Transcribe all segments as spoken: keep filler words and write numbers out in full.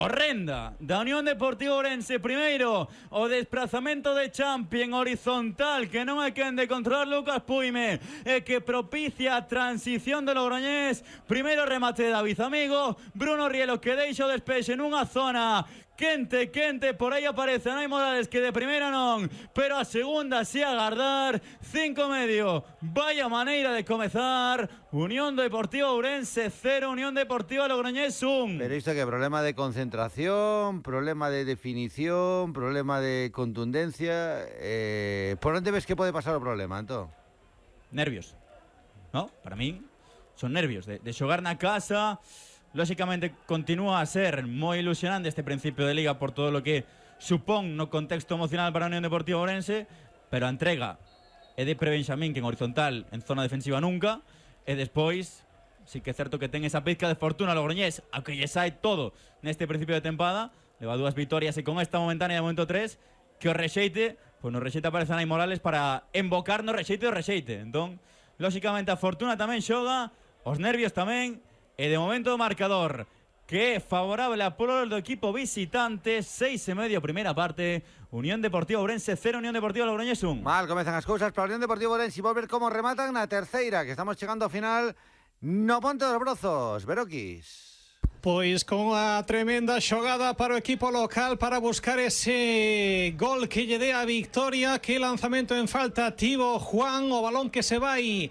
horrenda da Unión Deportiva Ourense. Primeiro, o desplazamento de Champi en horizontal que non hai quen de controlar Lucas Puime e que propicia a transición de Logroñés. Primeiro remate de David Amigo, Bruno Rielo que deixa o despexe nunha zona quente, quente, por aí aparece Nai Morales que de primeira non, pero a segunda si agardar. Cinco medio, vaya maneira de comezar. Unión Deportiva Ourense cero, Unión Deportiva Logroñés un. Pero isto que problema de concentración, problema de definición, problema de contundencia, eh, por onde ves que pode pasar o problema, Antón? Nervios, ¿no? Para mí son nervios de, de xogar na casa. Lógicamente continúa a ser moi ilusionante este principio de Liga por todo lo que supón no contexto emocional para a Unión Deportiva Ourense, pero a entrega é de Prebenxamín que en horizontal en zona defensiva nunca, e despois sí que é certo que ten esa pizca de fortuna Logroñés, a que lle sai todo neste principio de tempada, leva dúas vitorias e con esta momentánea de momento tres, que o rexeite, pois no rexeite aparece Nai Morales para embocar no rexeite do rexeite. Entón, lógicamente a fortuna tamén xoga, os nervios tamén. E de momento o marcador que é favorable a prol do equipo visitante. Seis e medio primeira parte. Unión Deportiva Ourense cero, Unión Deportiva Logroñés un. Mal comezan as cousas para a Unión Deportiva Ourense. E volver como rematan na terceira, que estamos chegando ao final no Ponte dos Brozos. Veroquis. Pois con unha tremenda xogada para o equipo local para buscar ese gol que lle dé a victoria. Que lanzamento en falta tivo Juan, o balón que se vai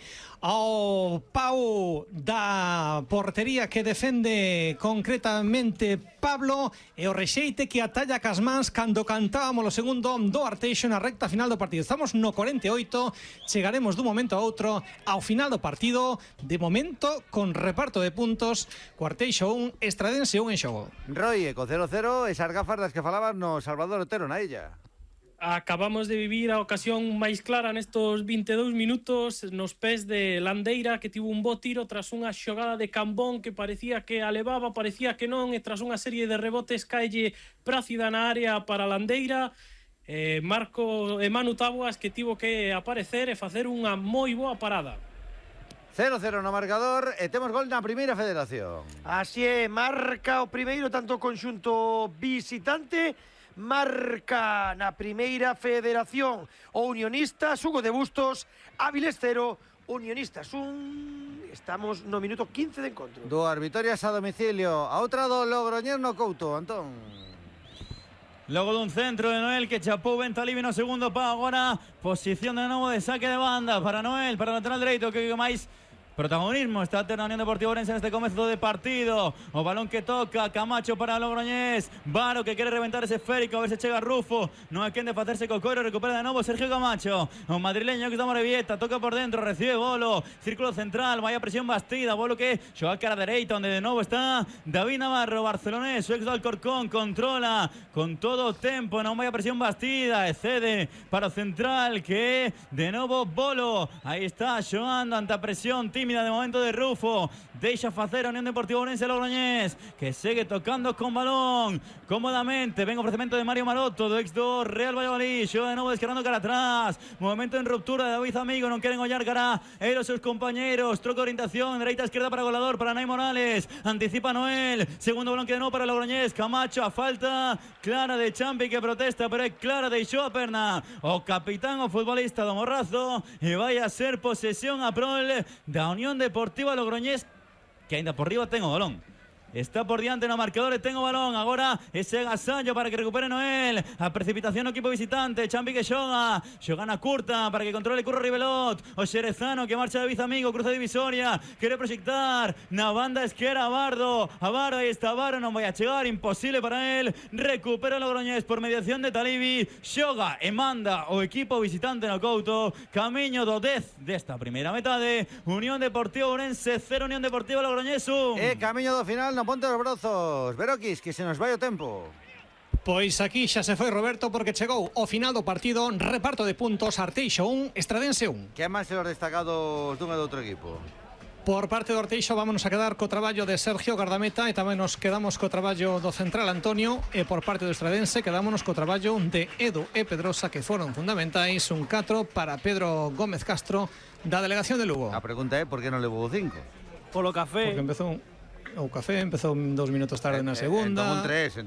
ao pau da portería que defende concretamente Pablo, e o rexeite que atalla cas mans cando cantábamos o segundo do Arteixo na recta final do partido. Estamos no cuarenta e oito, chegaremos dun momento a outro ao final do partido, de momento con reparto de puntos, Arteixo un, Estradense un en xogo. Roy, co cero cero, esas gafas das que falaban no Salvador Otero na illa. Acabamos de vivir a ocasión máis clara nestos vinte e dous minutos nos pés de Landeira, que tivo un bo tiro tras unha xogada de Cambón que parecía que a levaba, parecía que non, e tras unha serie de rebotes caelle Prácida na área para Landeira. eh, Marco e Manu Taboas que tivo que aparecer e facer unha moi boa parada. cero cero no marcador e temos gol na primeira federación. Así é, marca o primeiro tanto o conxunto visitante, marca na primeira federación o Unionistas, Hugo de Bustos, Áviles cero, Unionistas un. Estamos no minuto quince de encontro. Dúas vitorias a domicilio, a outra do Logroñés no Couto, Antón. Logo dun centro de Noel que chapou Ventalivi no segundo pau. Agora posición de novo de saque de banda para Noel, para o lateral dereito, que máis protagonismo está tendo a Unión Deportiva Ourense neste comezo de partido. O balón que toca Camacho para Logroñés, Varo que quere reventar ese esférico, a ver se chega Rufo, non hai quen de facerse co coiro, recupera de novo Sergio Camacho, o madrileño que está Morevieta, toca por dentro, recibe Bolo, círculo central, vaya presión bastida, Bolo que xoga a cara dereita, onde de novo está David Navarro, barcelonés, o ex do Alcorcón, controla con todo o tempo, non vaya presión bastida, e cede para o central que de novo Bolo, aí está xogando ante a presión tímida de momento de Rufo, deixa facer a Unión Deportiva Ourense Logroñés, que segue tocando con balón cómodamente. Ven ofrecemento de Mario Maroto, do ex do Real Valladolid, xoga de novo descarando cara atrás, movimento en ruptura de David Amigo, non queren ollar cara e os seus compañeros, troca orientación, dereita a esquerda para Golador, para Nai Morales, anticipa Noel, segundo balón que de novo para Logroñés, Camacho, a falta clara de Champi que protesta, pero é clara, deixou a perna o capitán, o futbolista do Morrazo, e vai a ser posesión a prol da Unión Deportiva Logroñés, que ainda por riba ten o balón. Está por diante no marcador e ten o balón. Agora ese agasallo para que recupere Noel. A precipitación no equipo visitante. Champi que xoga. Xoga na curta para que controle Curro Rivelot. O xerezano que marcha de David Amigo. Cruza divisoria. Quere proxectar na banda esquerda a Bardo. A Bardo, aí está Bardo. Non vai a chegar. Imposible para él. Recupera o Logroñés por mediación de Talibi. Xoga e manda o equipo visitante no Couto. Camiño do dez desta primeira metade. Unión Deportiva Ourense cero, Unión Deportiva Logroñés un. E camiño do final no Ponte dos Brozos. Veroquis, que se nos vai o tempo. Pois aquí xa se foi Roberto, porque chegou o final do partido. Reparto de puntos, Arteixo un, Estradense un. Que máis se os destacados dun e do outro equipo? Por parte do Arteixo vámonos a quedar co traballo de Sergio Gardameta, e tamén nos quedamos co traballo do central Antonio, e por parte do Estradense quedámonos co traballo de Edu e Pedrosa, que foron fundamentais. Un catro para Pedro Gómez Castro da delegación de Lugo. A pregunta é por que non levou cinco? Polo café. Porque empezou o café, empezou dos minutos tarde na segunda. Entón un tres,